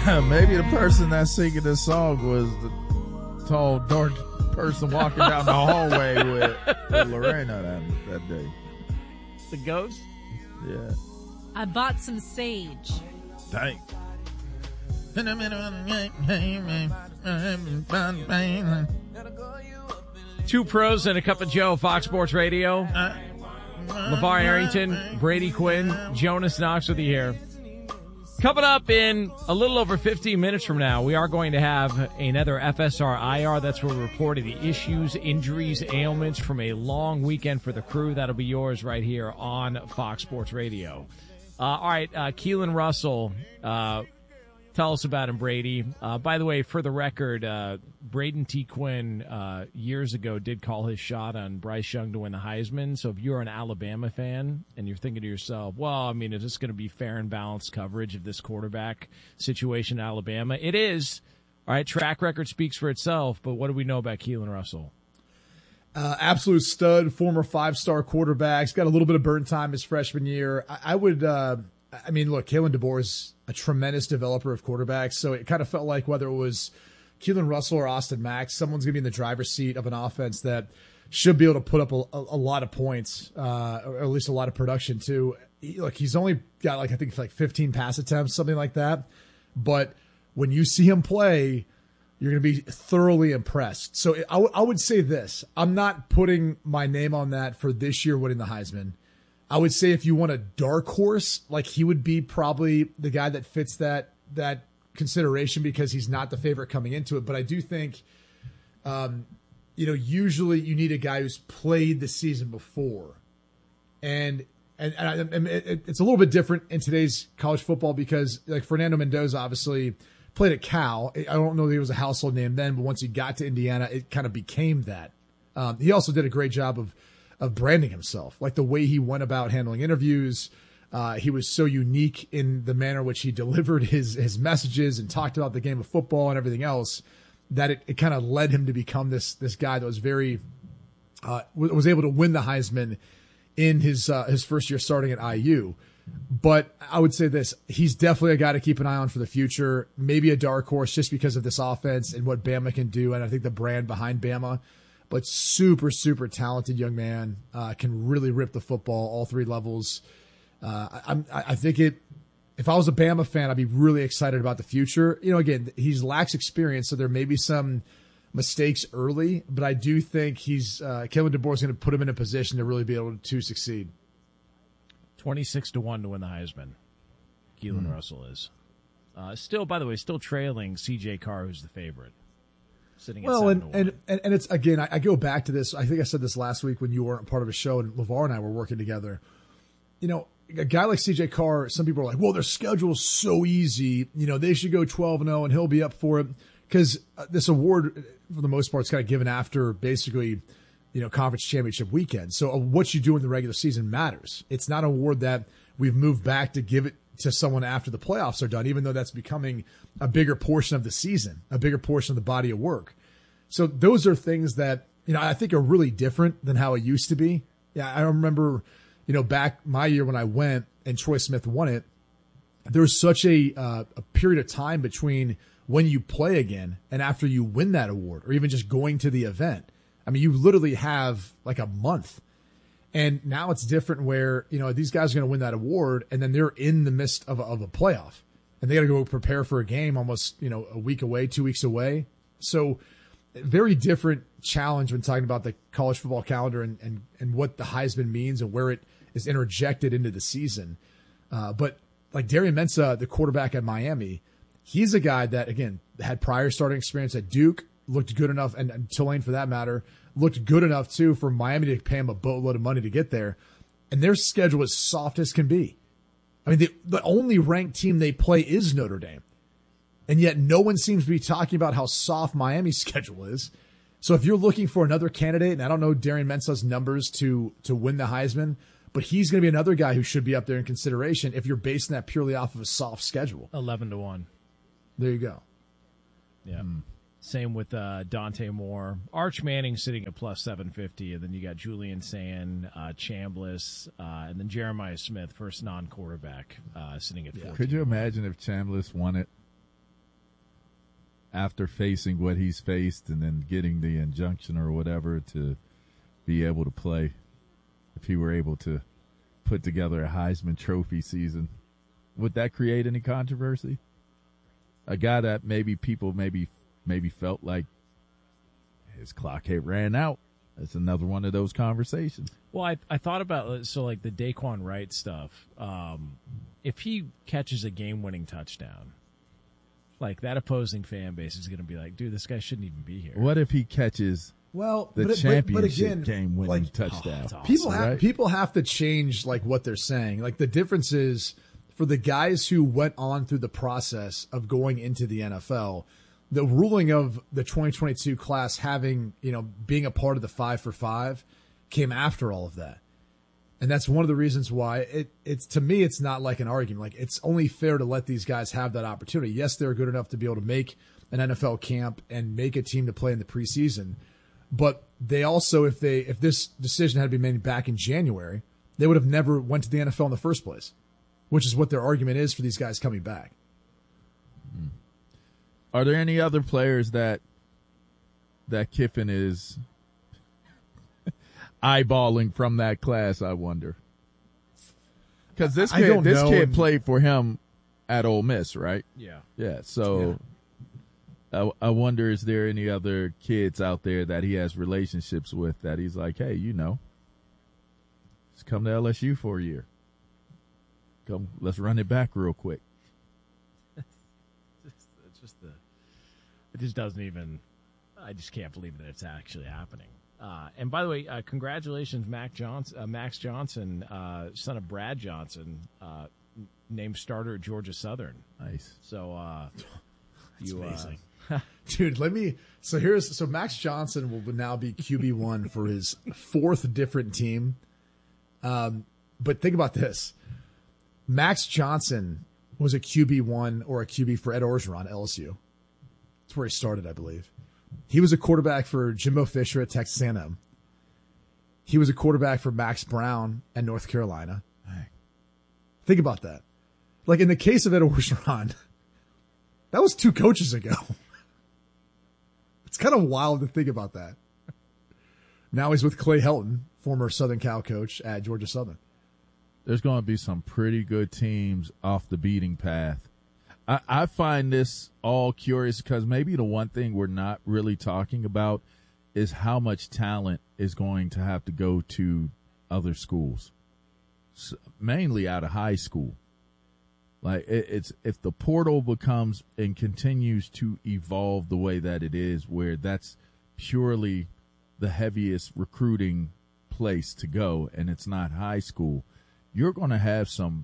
Maybe the person that's singing this song was the tall, dark person walking down the hallway with Lorena that day. The ghost? Yeah. I bought some sage. Thanks. Two pros and a cup of Joe, Fox Sports Radio. LeVar Arrington, Brady Quinn, Jonas Knox with you here. Coming up in a little over 15 minutes from now, we are going to have another FSR IR. That's where we're reporting the issues, injuries, ailments from a long weekend for the crew. That'll be yours right here on Fox Sports Radio. All right, Keelan Russell, tell us about him, Brady. By the way, for the record, Braden T. Quinn years ago did call his shot on Bryce Young to win the Heisman. So if you're an Alabama fan and you're thinking to yourself, well, I mean, is this going to be fair and balanced coverage of this quarterback situation in Alabama? It is. All right, track record speaks for itself, but what do we know about Keelan Russell? Absolute stud, former 5-star quarterback. He's got a little bit of burn time his freshman year. I would, look, Kalen DeBoer is a tremendous developer of quarterbacks, so it kind of felt like whether it was Keelan Russell or Austin Mack, someone's going to be in the driver's seat of an offense that should be able to put up a lot of points, or at least a lot of production too. He's only got I think 15 pass attempts, something like that. But when you see him play, you're going to be thoroughly impressed. So I would say this. I'm not putting my name on that for this year winning the Heisman. I would say if you want a dark horse, he would be probably the guy that fits that consideration because he's not the favorite coming into it. But I do think, usually you need a guy who's played the season before. And it's a little bit different in today's college football because Fernando Mendoza obviously played at Cal. I don't know that he was a household name then, but once he got to Indiana, it kind of became that. He also did a great job of branding himself, the way he went about handling interviews. He was so unique in the manner in which he delivered his messages and talked about the game of football and everything else that it kind of led him to become this guy that was was able to win the Heisman in his first year starting at IU. But I would say this, he's definitely a guy to keep an eye on for the future, maybe a dark horse just because of this offense and what Bama can do. And I think the brand behind Bama, but super, super talented young man, can really rip the football all three levels. I think if I was a Bama fan, I'd be really excited about the future. Again, he's lacks experience, so there may be some mistakes early, but I do think Kalen DeBoer is going to put him in a position to really be able to succeed. 26-1 to win the Heisman. Keelan Russell is. Still trailing C.J. Carr, who's the favorite. Sitting at 7-1. And it's, again, I go back to this. I think I said this last week when you weren't part of a show and LeVar and I were working together. A guy like C.J. Carr, some people are like, well, their schedule is so easy. They should go 12-0 and he'll be up for it. Because this award, for the most part, is kind of given after basically conference championship weekend. So what you do in the regular season matters. It's not an award that we've moved back to give it to someone after the playoffs are done, even though that's becoming a bigger portion of the season, a bigger portion of the body of work. So those are things that, I think are really different than how it used to be. Yeah, I remember, back my year when I went and Troy Smith won it, there was such a period of time between when you play again and after you win that award or even just going to the event. I mean, you literally have a month. And now it's different where, these guys are going to win that award and then they're in the midst of a playoff and they got to go prepare for a game almost, a week away, 2 weeks away. So very different challenge when talking about the college football calendar and what the Heisman means and where it is interjected into the season. But Darian Mensah, the quarterback at Miami, he's a guy that, again, had prior starting experience at Duke, looked good enough, and Tulane for that matter, looked good enough too for Miami to pay him a boatload of money to get there. And their schedule is soft as can be. I mean, the only ranked team they play is Notre Dame. And yet no one seems to be talking about how soft Miami's schedule is. So if you're looking for another candidate, and I don't know Darian Mensah's numbers to win the Heisman, but he's going to be another guy who should be up there in consideration if you're basing that purely off of a soft schedule. 11-1. There you go. Yeah. Same with Dante Moore. Arch Manning sitting at plus 750, and then you got Julian Sand, Chambliss, and then Jeremiah Smith, first non-quarterback, sitting at 14. Could you imagine if Chambliss won it? after facing what he's faced and then getting the injunction or whatever to be able to play, if he were able to put together a Heisman Trophy season, would that create any controversy? A guy that maybe people maybe felt like his clock had ran out. It's another one of those conversations. Well, I thought about, so like the Daquan Wright stuff. If he catches a game-winning touchdown, like that opposing fan base is going to be like, dude, this guy shouldn't even be here. What if he catches the championship game-winning touchdown? Awesome. People have to change like what they're saying. Like the difference is for the guys who went on through the process of going into the NFL, the ruling of the 2022 class having, being a part of the 5 for 5 came after all of that. And that's one of the reasons why it's to me, it's not like an argument. Like it's only fair to let these guys have that opportunity. Yes, they're good enough to be able to make an NFL camp and make a team to play in the preseason. But they also, if this decision had been made back in January, they would have never went to the NFL in the first place, which is what their argument is for these guys coming back. Are there any other players that Kiffin is eyeballing from that class, I wonder? Because this kid played for him at Ole Miss, right? Yeah. So I wonder, is there any other kids out there that he has relationships with that he's like, hey, let's come to LSU for a year. Come, let's run it back real quick. It just doesn't even. I just can't believe that it's actually happening. And by the way, congratulations, Max Johnson, son of Brad Johnson, named starter at Georgia Southern. Nice. So that's amazing. Dude, so Max Johnson will now be QB1 for his 4th different team. But think about this. Max Johnson was a QB1 or a QB for Ed Orgeron at LSU. That's where he started, I believe. He was a quarterback for Jimbo Fisher at Texas A&M. He was a quarterback for Max Brown at North Carolina. Think about that. Like in the case of Ed Orgeron, that was 2 coaches ago. It's kind of wild to think about that. Now he's with Clay Helton, former Southern Cal coach at Georgia Southern. There's going to be some pretty good teams off the beating path. I find this all curious because maybe the one thing we're not really talking about is how much talent is going to have to go to other schools, mainly out of high school. Like it's if the portal becomes and continues to evolve the way that it is, where that's purely the heaviest recruiting place to go, and it's not high school, you're going to have some.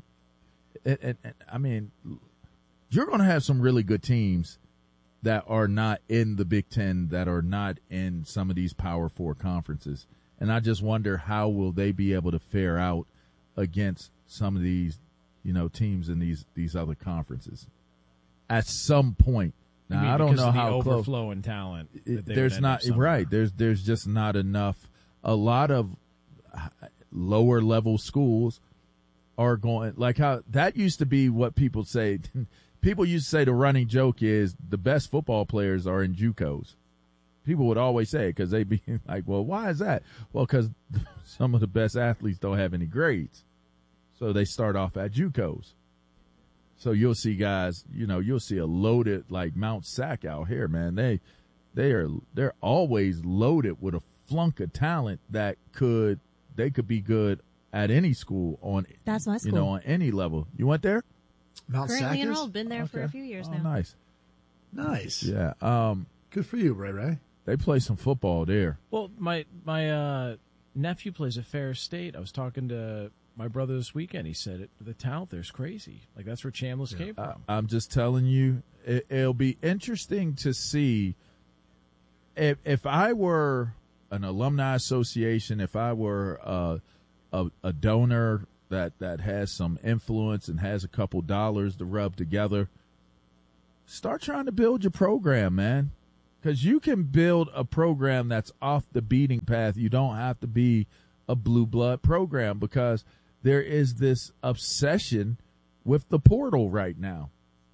You're going to have some really good teams that are not in the Big Ten, that are not in some of these Power 4 conferences. And I just wonder how will they be able to fare out against some of these, teams in these other conferences at some point. Now, I don't know how the overflow in talent. There's not right. There's just not enough. A lot of lower level schools are going like how that used to be what people say. People used to say the running joke is the best football players are in JUCOs. People would always say it because they'd be like, well, why is that? Well, because some of the best athletes don't have any grades. So they start off at JUCOs. So you'll see guys, you'll see a loaded like Mount Sac out here, man. They're always loaded with a flunk of talent that they could be good at any school that's my school. On any level. You went there? Mount Currently Sac enrolled, been there for a few years now. Nice. Yeah. Good for you, Ray. They play some football there. Well, my nephew plays at Ferris State. I was talking to my brother this weekend. He said the talent there's crazy. Like that's where Chambliss came from. I'm just telling you, it'll be interesting to see if I were an alumni association, if I were a donor that has some influence and has a couple dollars to rub together, start trying to build your program, man. Because you can build a program that's off the beating path. You don't have to be a blue blood program because there is this obsession with the portal right now.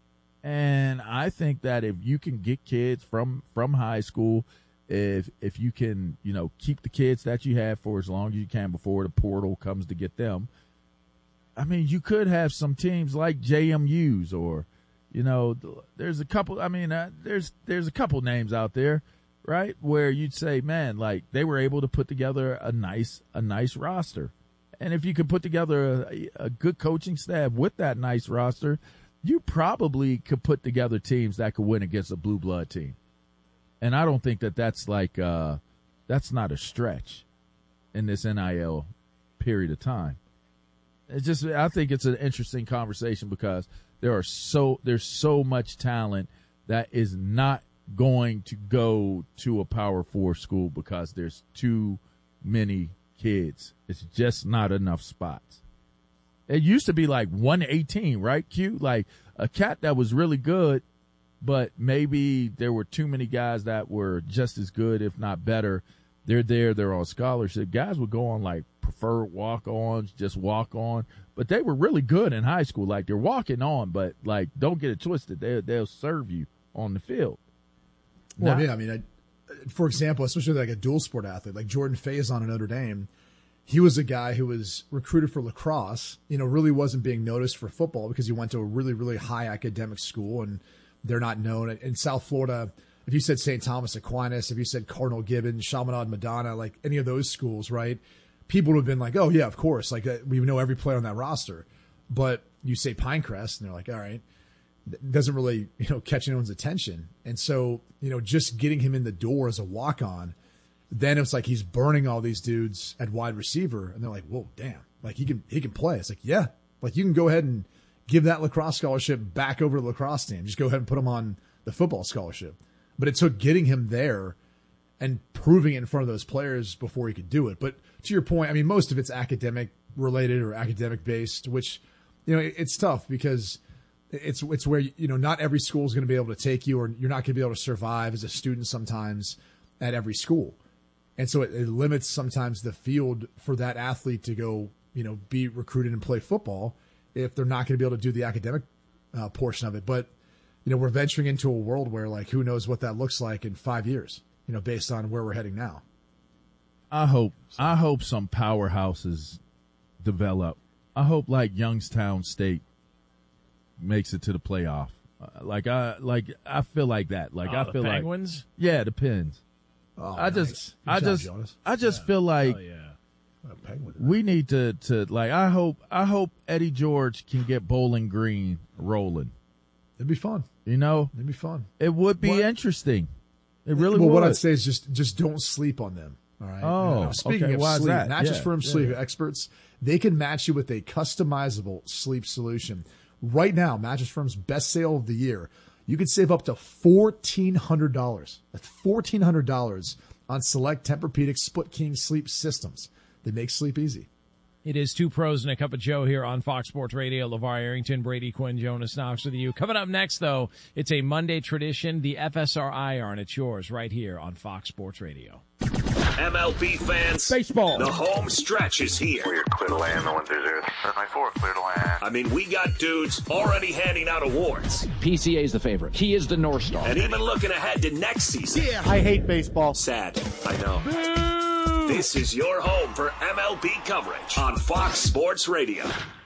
And I think that if you can get kids from high school, if you can, keep the kids that you have for as long as you can before the portal comes to get them, I mean, you could have some teams like JMU's or, there's a couple, there's a couple names out there, right, where you'd say, man, like they were able to put together a nice roster. And if you could put together a good coaching staff with that nice roster, you probably could put together teams that could win against a blue blood team. And I don't think that's that's not a stretch in this NIL period of time. I think it's an interesting conversation because there's so much talent that is not going to go to a Power 4 school because there's too many kids. It's just not enough spots. It used to be like 118, right, Q? Like a cat that was really good, but maybe there were too many guys that were just as good, if not better. They're on scholarship. Guys would go on like preferred walk-ons, just walk on, but they were really good in high school. Like they're walking on, but like don't get it twisted. They'll serve you on the field. Well, yeah, for example, especially like a dual sport athlete, like Jordan Faison at Notre Dame, he was a guy who was recruited for lacrosse, really wasn't being noticed for football because he went to a really, really high academic school and they're not known. In South Florida, if you said St. Thomas Aquinas, if you said Cardinal Gibbons, Chaminade Madonna, like any of those schools, right, people would have been like, oh, yeah, of course. Like we know every player on that roster. But you say Pinecrest and they're like, all right, it doesn't really, catch anyone's attention. And so, just getting him in the door as a walk-on, then it's like he's burning all these dudes at wide receiver, and they're like, "Whoa, damn! Like he can play." It's like, yeah, like you can go ahead and give that lacrosse scholarship back over to the lacrosse team. Just go ahead and put him on the football scholarship. But it took getting him there and proving it in front of those players before he could do it. But to your point, most of it's academic related or academic based, which it's tough because it's where not every school is going to be able to take you, or you're not going to be able to survive as a student sometimes at every school. And so it limits sometimes the field for that athlete to go, be recruited and play football if they're not going to be able to do the academic portion of it. But, we're venturing into a world where, like, who knows what that looks like in 5 years, based on where we're heading now. I hope some powerhouses develop. I hope, like, Youngstown State makes it to the playoff. I feel like that. Like, I feel the like Penguins? Yeah, the Pens. Oh, I just feel like we need to I hope Eddie George can get Bowling Green rolling. It'd be fun. It'd be fun. It would be interesting. It really would. Well, what I'd say is just don't sleep on them. All right. Oh, speaking of sleep, that? Mattress Firm sleep experts, they can match you with a customizable sleep solution. Right now, Mattress Firm's best sale of the year. You could save up to $1,400. That's $1,400 on select Tempur-Pedic Split King sleep systems. They make sleep easy. It is Two Pros and a Cup of Joe here on Fox Sports Radio. LeVar Arrington, Brady Quinn, Jonas Knox with you. Coming up next, though, it's a Monday tradition, the FSR Iron. It's yours right here on Fox Sports Radio. MLB fans, baseball. The home stretch is here. We're clear to land, 1-0. 7-4, clear to land. We got dudes already handing out awards. PCA is the favorite. He is the North Star. And even looking ahead to next season. Yeah, I hate baseball. Sad, I know. Boo! This is your home for MLB coverage on Fox Sports Radio.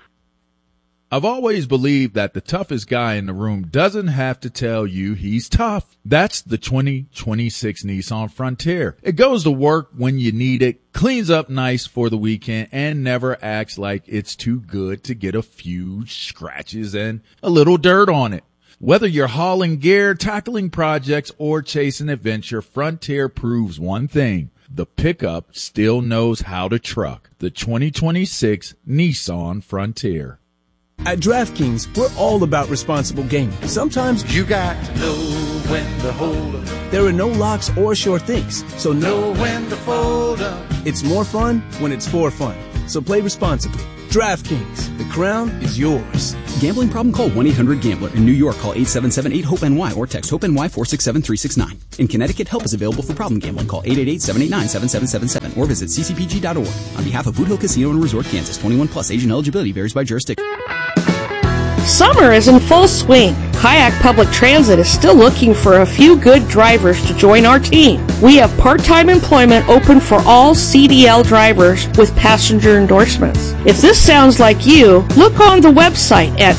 I've always believed that the toughest guy in the room doesn't have to tell you he's tough. That's the 2026 Nissan Frontier. It goes to work when you need it, cleans up nice for the weekend, and never acts like it's too good to get a few scratches and a little dirt on it. Whether you're hauling gear, tackling projects, or chasing adventure, Frontier proves one thing. The pickup still knows how to truck. The 2026 Nissan Frontier. At DraftKings, we're all about responsible gaming. Sometimes you got to know when to hold up. There are no locks or sure things, so know when to fold up. It's more fun when it's for fun. So play responsibly. DraftKings, the crown is yours. Gambling problem? Call 1-800-GAMBLER. In New York, call 877-8-HOPE-NY or text HOPE-NY 467-369. In Connecticut, help is available for problem gambling. Call 888-789-7777 or visit ccpg.org. On behalf of Boot Hill Casino and Resort, Kansas, 21 plus, age and eligibility varies by jurisdiction. Summer is in full swing. Kayak Public Transit is still looking for a few good drivers to join our team. We have part-time employment open for all CDL drivers with passenger endorsements. If this sounds like you, look on the website at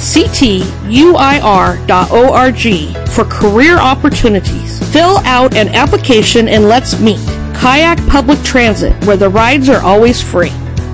ctuir.org for career opportunities. Fill out an application and let's meet. Kayak Public Transit, where the rides are always free.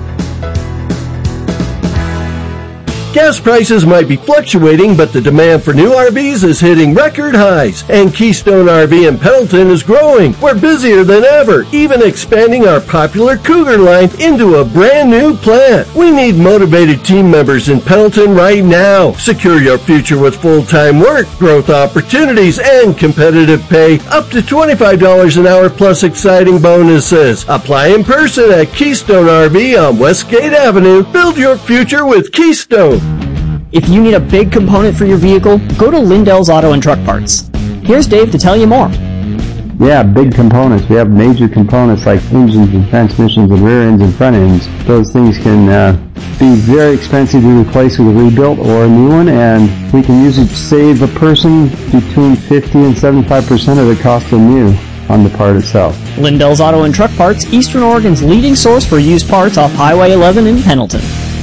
Gas prices might be fluctuating, but the demand for new RVs is hitting record highs. And Keystone RV in Pendleton is growing. We're busier than ever, even expanding our popular Cougar line into a brand new plant. We need motivated team members in Pendleton right now. Secure your future with full-time work, growth opportunities, and competitive pay. Up to $25 an hour plus exciting bonuses. Apply in person at Keystone RV on Westgate Avenue. Build your future with Keystone. If you need a big component for your vehicle, go to Lindell's Auto and Truck Parts. Here's Dave to tell you more. Yeah, big components. We have major components like engines and transmissions and rear ends and front ends. Those things can be very expensive to replace with a rebuilt or a new one, and we can usually save a person between 50 and 75% of the cost of new on the part itself. Lindell's Auto and Truck Parts, Eastern Oregon's leading source for used parts off Highway 11 in Pendleton.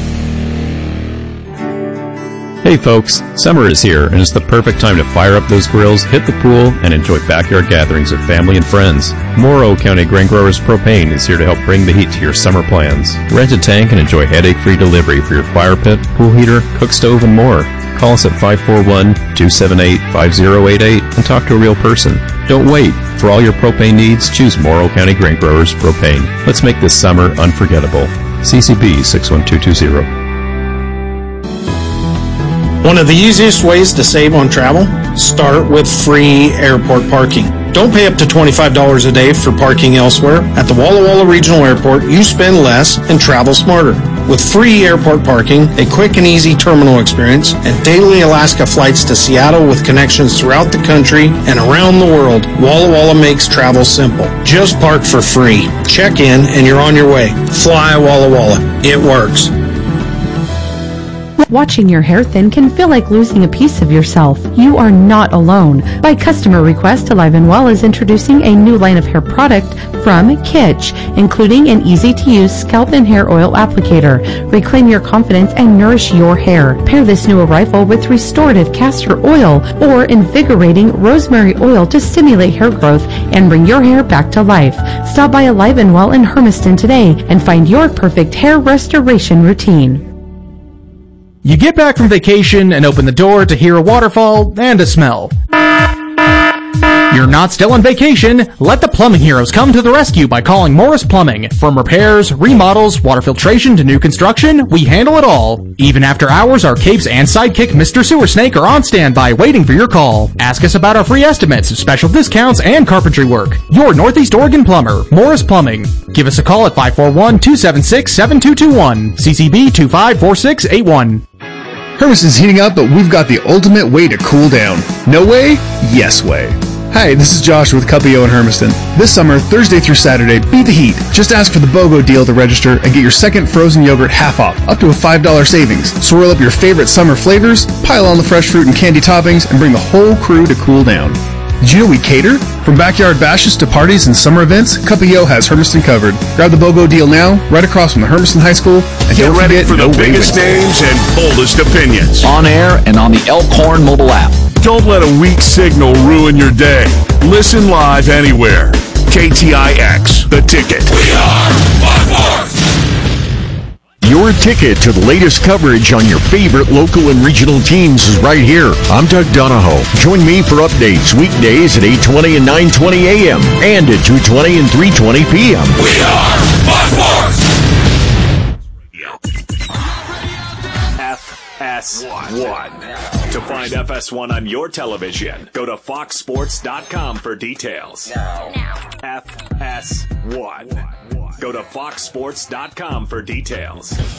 Hey folks, summer is here and it's the perfect time to fire up those grills, hit the pool, and enjoy backyard gatherings with family and friends. Morrow County Grain Growers Propane is here to help bring the heat to your summer plans. Rent a tank and enjoy headache-free delivery for your fire pit, pool heater, cook stove, and more. Call us at 541-278-5088 and talk to a real person. Don't wait. For all your propane needs, choose Morrow County Grain Growers Propane. Let's make this summer unforgettable. CCB 61220. One of the easiest ways to save on travel? Start with free airport parking. Don't pay up to $25 a day for parking elsewhere. At the Walla Walla Regional Airport, you spend less and travel smarter. With free airport parking, a quick and easy terminal experience, and daily Alaska flights to Seattle with connections throughout the country and around the world, Walla Walla makes travel simple. Just park for free. Check in and you're on your way. Fly Walla Walla. It works. Watching your hair thin can feel like losing a piece of yourself. You are not alone. By customer request, Alive & Well is introducing a new line of hair product from Kitsch, including an easy-to-use scalp and hair oil applicator. Reclaim your confidence and nourish your hair. Pair this new arrival with restorative castor oil or invigorating rosemary oil to stimulate hair growth and bring your hair back to life. Stop by Alive & Well in Hermiston today and find your perfect hair restoration routine. You get back from vacation and open the door to hear a waterfall and a smell. You're not still on vacation. Let the plumbing heroes come to the rescue by calling Morris Plumbing. From repairs, remodels, water filtration to new construction, we handle it all. Even after hours, our capes and sidekick Mr. Sewer Snake are on standby waiting for your call. Ask us about our free estimates, special discounts, and carpentry work. Your Northeast Oregon plumber, Morris Plumbing. Give us a call at 541-276-7221. CCB 254681. Hermiston's heating up, but we've got the ultimate way to cool down. No way? Yes way. Hi, this is Josh with Cuppio in Hermiston. This summer, Thursday through Saturday, beat the heat. Just ask for the BOGO deal to register and get your second frozen yogurt half off, up to a $5 savings. Swirl up your favorite summer flavors, pile on the fresh fruit and candy toppings, and bring the whole crew to cool down. Did you know we cater? From backyard bashes to parties and summer events, Cuppio has Hermiston covered. Grab the BOGO deal now, right across from the Hermiston High School, and get ready for the biggest names and boldest opinions. On air and on the Elkhorn mobile app. Don't let a weak signal ruin your day. Listen live anywhere. KTIX, The Ticket. We are Fox. Your ticket to the latest coverage on your favorite local and regional teams is right here. I'm Doug Donahoe. Join me for updates weekdays at 8:20 and 9:20 a.m. and at 2:20 and 3:20 p.m. We are Fox. FS1. To find FS1 on your television, go to foxsports.com for details. Now. FS1. Go to foxsports.com for details.